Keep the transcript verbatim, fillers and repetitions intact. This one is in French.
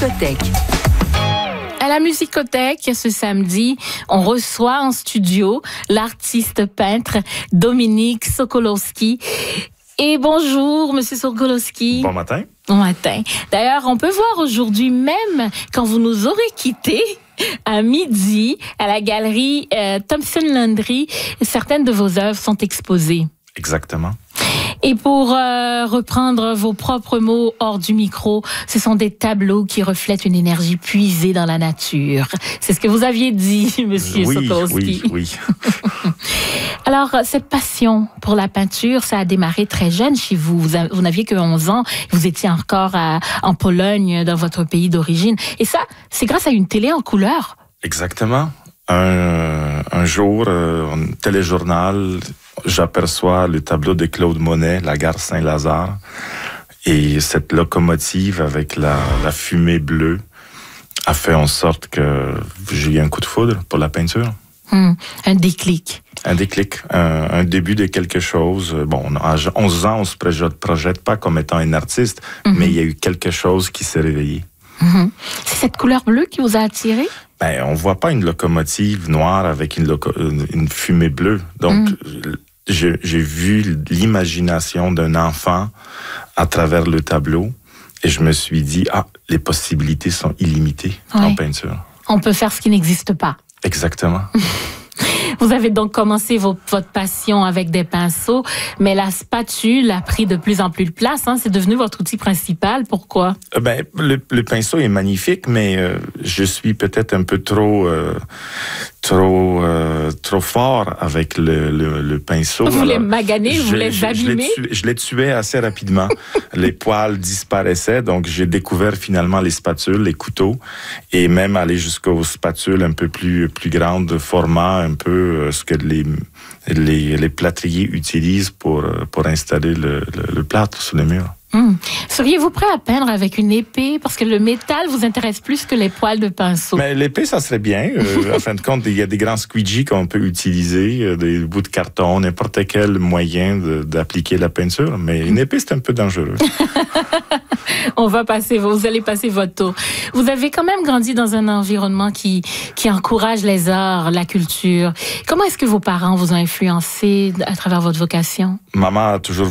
Musicothèque. À la Musicothèque, ce samedi, on reçoit en studio l'artiste peintre Dominique Sokolowski. Et bonjour, Monsieur Sokolowski. Bon matin. Bon matin. D'ailleurs, on peut voir aujourd'hui même, quand vous nous aurez quittés, à midi, à la galerie euh, Thompson Landry, certaines de vos œuvres sont exposées. Exactement. Et pour euh, reprendre vos propres mots hors du micro, ce sont des tableaux qui reflètent une énergie puisée dans la nature. C'est ce que vous aviez dit, Monsieur oui, Sokolowski. Oui, oui. Alors, cette passion pour la peinture, ça a démarré très jeune chez vous. Vous, a, vous n'aviez que onze ans. Vous étiez encore à, en Pologne, dans votre pays d'origine. Et ça, c'est grâce à une télé en couleur. Exactement. Un, un jour, euh, un téléjournal, j'aperçois le tableau de Claude Monet, la gare Saint-Lazare, et cette locomotive avec la, la fumée bleue a fait en sorte que j'ai eu un coup de foudre pour la peinture. Hum, un déclic. Un déclic, un, un début de quelque chose. Bon, à onze ans, on se projette, projette pas comme étant un artiste, mm-hmm. mais il y a eu quelque chose qui s'est réveillé. Mm-hmm. C'est cette couleur bleue qui vous a attiré? Ben, on voit pas une locomotive noire avec une, loco- une fumée bleue. Donc, mm. j'ai, j'ai vu l'imagination d'un enfant à travers le tableau et je me suis dit, ah, les possibilités sont illimitées oui. en peinture. On peut faire ce qui n'existe pas. Exactement. Vous avez donc commencé vos, votre passion avec des pinceaux, mais la spatule a pris de plus en plus de place. Hein? C'est devenu votre outil principal. Pourquoi? Ben, le, le pinceau est magnifique, mais euh, je suis peut-être un peu trop, euh, trop, euh, trop fort avec le, le, le pinceau. Vous les maganez, vous les abîmez? Je, je, je les tuais assez rapidement. Les poils disparaissaient, donc j'ai découvert finalement les spatules, les couteaux, et même aller jusqu'aux spatules un peu plus, plus grandes de format, un peu ce que les, les, les plâtriers utilisent pour, pour installer le, le, le plâtre sur le mur. Hum. Seriez-vous prêt à peindre avec une épée? Parce que le métal vous intéresse plus que les poils de pinceau. Mais l'épée, ça serait bien. Euh, en fin de compte, il y a des grands squeegees qu'on peut utiliser, des bouts de carton, n'importe quel moyen de, d'appliquer la peinture. Mais une épée, c'est un peu dangereux. On va passer, vous allez passer votre tour. Vous avez quand même grandi dans un environnement qui, qui encourage les arts, la culture. Comment est-ce que vos parents vous ont influencé à travers votre vocation? Maman a toujours